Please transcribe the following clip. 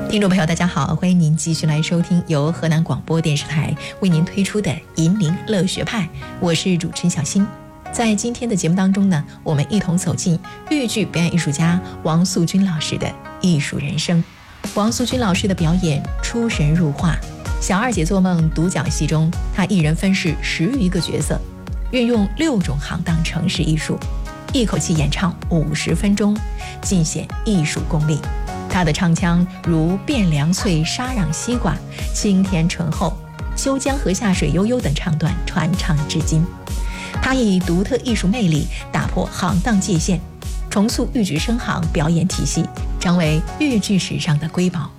听众朋友大家好，欢迎您继续来收听由河南广播电视台为您推出的银铃乐学派，我是主持人小新。在今天的节目当中呢，我们一同走进豫剧表演艺术家王素君老师的艺术人生。王素君老师的表演出神入化，小二姐做梦独角戏中，她一人分饰10余个角色，运用6种行当程式艺术，一口气演唱50分钟，尽显艺术功力。他的唱腔如汴梁翠沙壤西瓜、清甜醇厚、秋江河下水悠悠等唱段传唱至今。他以独特艺术魅力打破行当界限，重塑豫剧声行表演体系，成为豫剧史上的瑰宝。